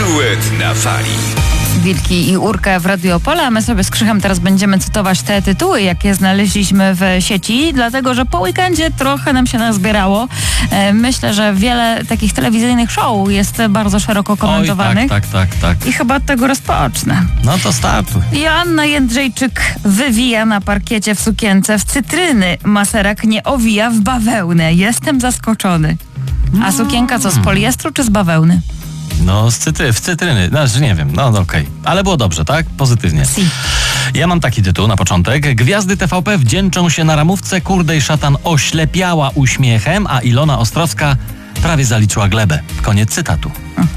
Duet na fali. Wilki i Urka w Radio Opole, a my sobie z Krzychem teraz będziemy cytować te tytuły, jakie znaleźliśmy w sieci, dlatego, że po weekendzie trochę nam się nazbierało. Myślę, że wiele takich telewizyjnych show jest bardzo szeroko komentowanych. Oj, tak. I chyba od tego rozpocznę. No to startuj. Joanna Jędrzejczyk wywija na parkiecie w sukience w cytryny. Maserak nie owija w bawełnę. Jestem zaskoczony. A sukienka co, z poliestru czy z bawełny? No, w cytryny. Znaczy, nie wiem, no okej. Ale było dobrze, tak? Pozytywnie. Si. Ja mam taki tytuł na początek. Gwiazdy TVP wdzięczą się na ramówce. Kurdej szatan oślepiała uśmiechem, a Ilona Ostrowska prawie zaliczyła glebę. Koniec cytatu.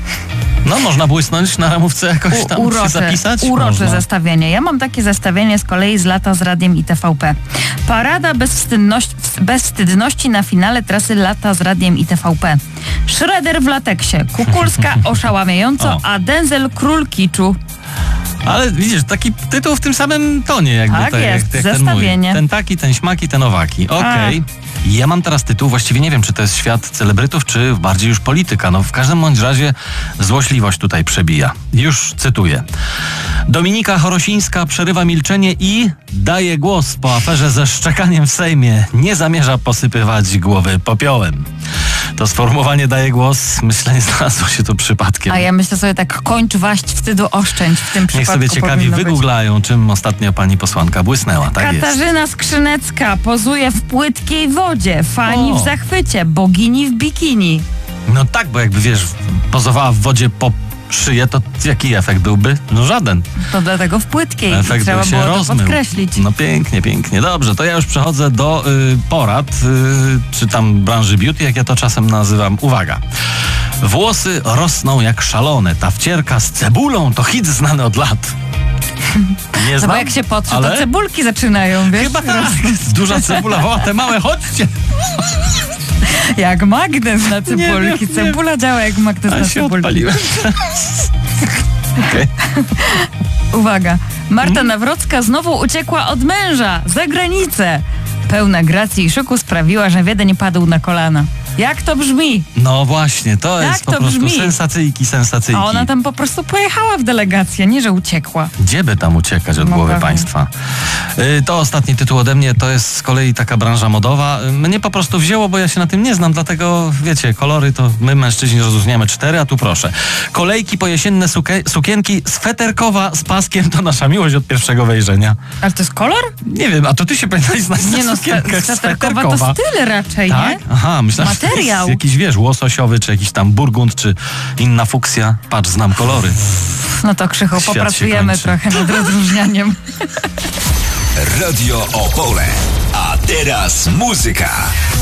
No, można błysnąć na ramówce jakoś tam się zapisać? Urocze zestawienie. Ja mam takie zestawienie z kolei z lata z Radiem i TVP. Parada bezwstydności na finale trasy Lata z Radiem i TVP. Schroeder w lateksie, Kukulska oszałamiająco, a Denzel król kiczu. Ale widzisz, taki tytuł w tym samym tonie jakby. Tak jest, jak zestawienie. Ten mój. Ten taki, ten śmaki, ten owaki. Okej. Ja mam teraz tytuł, właściwie nie wiem, czy to jest świat celebrytów, czy bardziej już polityka. No w każdym bądź razie złośliwość tutaj przebija. Już cytuję. Dominika Chorosińska przerywa milczenie i daje głos po aferze ze szczekaniem w Sejmie. Nie zamierza posypywać głowy popiołem. To sformułowanie daje głos, myślę, nie znalazło się tu przypadkiem. A ja myślę sobie tak, kończ waść, wstydu oszczędź w tym przypadku. Niech sobie ciekawi wygooglają, czym ostatnio pani posłanka błysnęła. Tak jest. Katarzyna Skrzynecka pozuje w płytkiej wodzie. Fani w zachwycie. Bogini w bikini. No tak, bo jakby wiesz, pozowała w wodzie po szyję, to jaki efekt byłby? No żaden. To dlatego w płytkiej. Efekt trzeba się było rozmył. to podkreślić. No pięknie. Dobrze, to ja już przechodzę do porad, czy tam branży beauty, jak ja to czasem nazywam. Uwaga. Włosy rosną jak szalone. Ta wcierka z cebulą to hit znany od lat. Nie znam, no bo jak się potrze, to cebulki zaczynają, wiesz? Chyba tak. Duża cebula woła, te małe, chodźcie. Jak magnes na cebulki. Cebula działa jak magnes na cebulki. Odpaliłem. Okay. Uwaga. Marta Nawrocka znowu uciekła od męża za granicę. Pełna gracji i szyku sprawiła, że Wiedeń padł na kolana. Jak to brzmi? No właśnie, to jest po prostu brzmi? sensacyjki. A ona tam po prostu pojechała w delegację, nie że uciekła. Gdzie by tam uciekać od głowy państwa? To ostatni tytuł ode mnie, to jest z kolei taka branża modowa. Mnie po prostu wzięło, bo ja się na tym nie znam, dlatego wiecie, kolory to my mężczyźni rozróżniamy 4, a tu proszę. Kolejki po jesienne sukienki, sweterkowa z paskiem to nasza miłość od pierwszego wejrzenia. Ale to jest kolor? Nie wiem, a to ty się powinnaś znać na sukienkach. Sweterkowa to styl raczej, tak? nie? Aha, myślałem, że to jest jakiś, wiesz, łososiowy, czy jakiś tam burgund, czy inna fuksja. Patrz, znam kolory. No to Krzychu, popracujemy trochę nad rozróżnianiem. Radio Opole. A teraz muzyka.